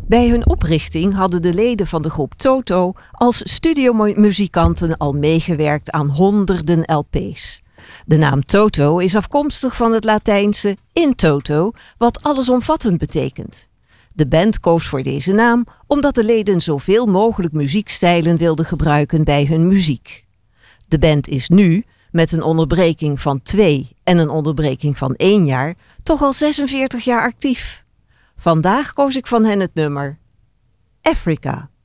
Bij hun oprichting hadden de leden van de groep Toto als studiomuzikanten al meegewerkt aan honderden LP's. De naam Toto is afkomstig van het Latijnse in toto, wat allesomvattend betekent. De band koos voor deze naam omdat de leden zoveel mogelijk muziekstijlen wilden gebruiken bij hun muziek. De band is nu, met een onderbreking van 2 en een onderbreking van 1 jaar, toch al 46 jaar actief. Vandaag koos ik van hen het nummer Africa.